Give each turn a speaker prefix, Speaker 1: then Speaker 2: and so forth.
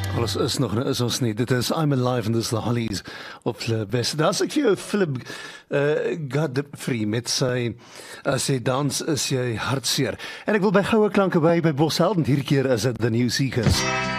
Speaker 1: Alles is nog, is ons nie. Dit is I'm Alive en dis the Hollies op die beste. Daar's ek vir jou Philip Godfrey met sy dans is jy hartseer. En ek wil by goue klanke by Bosheld, hierdie keer is dit The New Seekers.